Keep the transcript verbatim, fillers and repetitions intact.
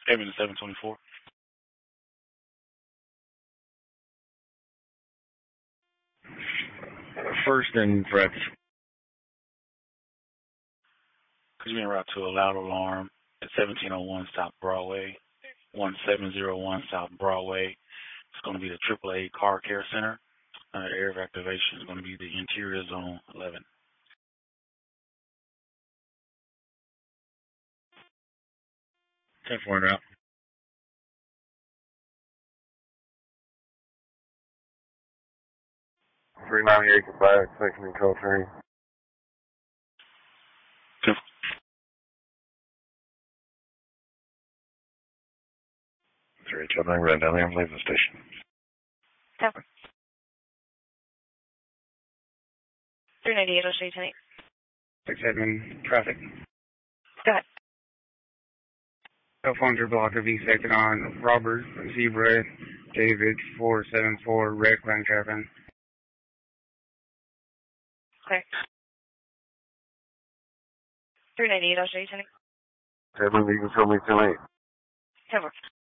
Aiming seven twenty-four. First and threats. Could you be en route to a loud alarm at seventeen oh one South Broadway, one seven zero one South Broadway. It's going to be the triple A Car Care Center. Uh, area of activation is going to be the interior zone eleven. ten four route. three ninety-eight goodbye, expecting control three. three eight seven nine, ran down there, I'm leaving the station. Ten. three ninety-eight, I'll show you tonight. six seven, traffic. Go ahead. Telephone to block of east exit on Robert, Zebra, David, four seven four, red Grand Caravan. Clear. three ninety-eight, I'll show you tonight. Seven, you can show me tonight. ten four.